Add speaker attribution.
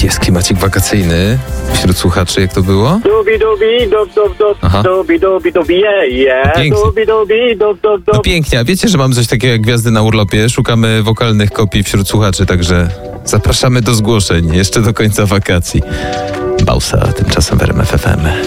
Speaker 1: Jest klimacik wakacyjny wśród słuchaczy, jak to było?
Speaker 2: Dubi, dubi,
Speaker 1: Aha.
Speaker 2: dubi, dubi, dubi,
Speaker 1: Pięknie.
Speaker 2: dubi, dubi,
Speaker 1: No pięknie, a wiecie, że mamy coś takiego jak Gwiazdy na urlopie? Szukamy wokalnych kopii wśród słuchaczy, także zapraszamy do zgłoszeń jeszcze do końca wakacji. Bausa tymczasem w RMF FM.